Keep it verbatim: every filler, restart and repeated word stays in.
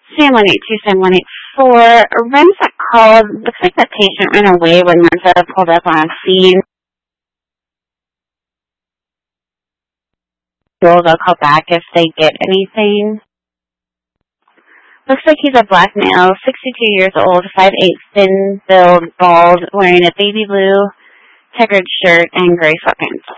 seven one eight two seven one eight four. Rents that called. Looks like the patient ran away when Martha pulled up on scene. They'll call back if they get anything. Looks like he's a black male, sixty-two years old, five eight, thin, build, bald, wearing a baby blue checkered shirt and gray sweatpants.